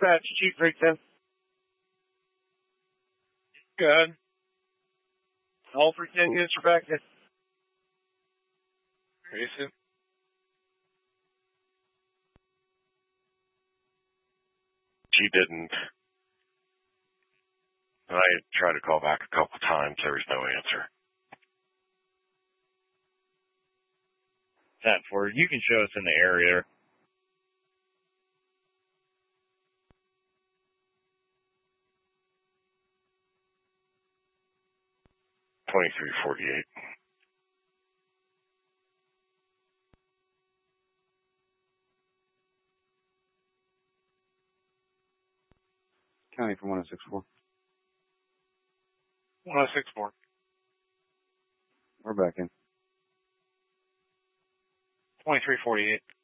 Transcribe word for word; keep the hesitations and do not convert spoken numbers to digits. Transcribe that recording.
dispatch, Chief three ten. Good. All three ten units are back in. Recent. She didn't. I tried to call back a couple times. There was no answer. ten four, you can show us in the area. twenty-three forty-eight. County for one oh six four. one oh six four. We're back in. twenty-three forty-eight.